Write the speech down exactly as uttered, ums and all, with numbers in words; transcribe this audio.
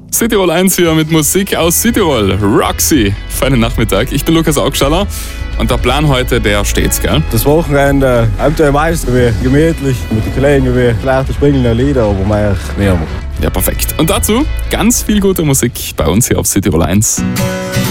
Südtirol eins hier mit Musik aus Südtirol. Roxy. Feinen Nachmittag. Ich bin Lukas Augstaller und der Plan heute, der steht, gell? Das Wochenende Abenteuer meistens wie gemütlich mit den Kollegen, wie vielleicht springende Lieder, aber mehr nicht mehr. Ja, perfekt. Und dazu ganz viel gute Musik bei uns hier auf Südtirol eins.